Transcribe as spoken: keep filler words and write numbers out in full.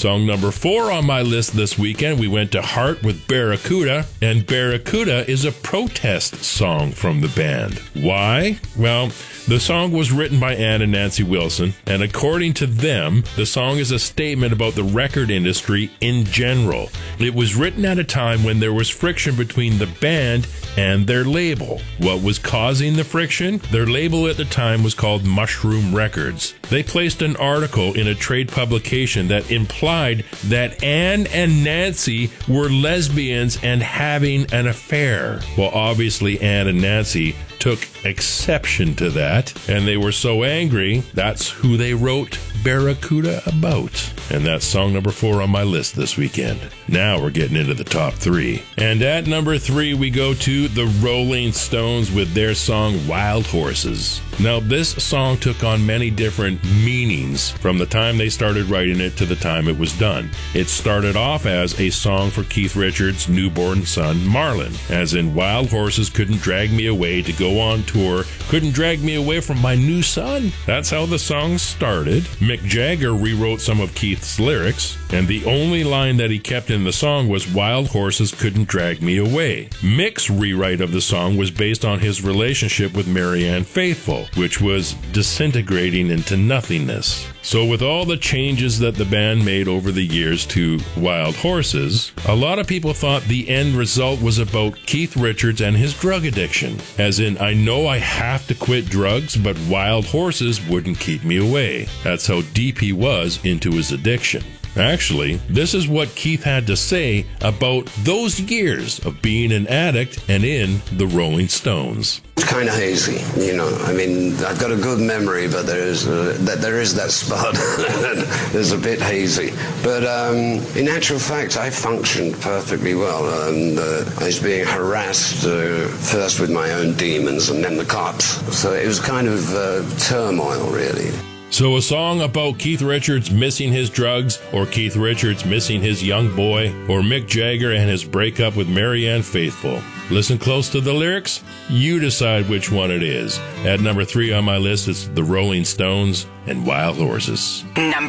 Song number four on my list this weekend, we went to Heart with Barracuda, and Barracuda is a protest song from the band. Why? Well, the song was written by Ann and Nancy Wilson, and according to them, the song is a statement about the record industry in general. It was written at a time when there was friction between the band and their label. What was causing the friction? Their label at the time was called Mushroom Records. They placed an article in a trade publication that implied that Ann and Nancy were lesbians and having an affair. Well, obviously Ann and Nancy took exception to that, and they were so angry, that's who they wrote Barracuda about. And that's song number four on my list this weekend. Now we're getting into the top three. And at number three, we go to the Rolling Stones with their song Wild Horses. Now, this song took on many different meanings from the time they started writing it to the time it was done. It started off as a song for Keith Richards' newborn son, Marlon, as in Wild Horses couldn't drag me away to go on tour, couldn't drag me away from my new son. That's how the song started. Mick Jagger rewrote some of Keith's lyrics, and the only line that he kept in the song was Wild Horses couldn't drag me away. Mick's rewrite of the song was based on his relationship with Marianne Faithfull, which was disintegrating into nothingness. So with all the changes that the band made over the years to Wild Horses, a lot of people thought the end result was about Keith Richards and his drug addiction. As in, I know I have to quit drugs, but Wild Horses wouldn't keep me away. That's how deep he was into his addiction. Actually, this is what Keith had to say about those years of being an addict and in the Rolling Stones. It's kind of hazy, you know. I mean, I've got a good memory, but there is uh, that there is that spot. There's a bit hazy, but um, in actual fact, I functioned perfectly well. And uh, I was being harassed uh, first with my own demons, and then the cops. So it was kind of uh, turmoil, really. So a song about Keith Richards missing his drugs, or Keith Richards missing his young boy, or Mick Jagger and his breakup with Marianne Faithfull. Listen close to the lyrics. You decide which one it is. At number three on my list is the Rolling Stones and Wild Horses. Number